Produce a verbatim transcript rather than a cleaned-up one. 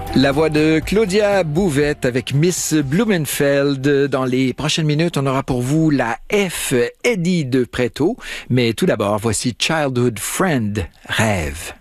La voix de Claudia Bouvette avec Miss Blumenfeld. Dans les prochaines minutes, on aura pour vous la F Eddie de Préto. Mais tout d'abord, voici Childhood Friend, Rêve.